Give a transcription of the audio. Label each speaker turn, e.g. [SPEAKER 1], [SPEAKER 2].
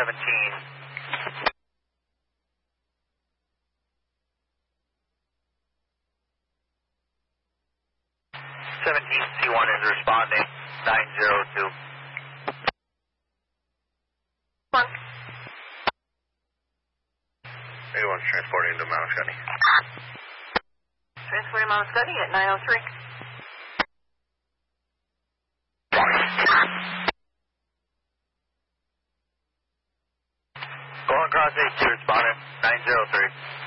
[SPEAKER 1] C1 is responding, 902.
[SPEAKER 2] One.
[SPEAKER 1] 81's transporting to Mount Scotty.
[SPEAKER 2] Transporting Mount Scotty at 903.
[SPEAKER 1] Going across 82, responding, 903.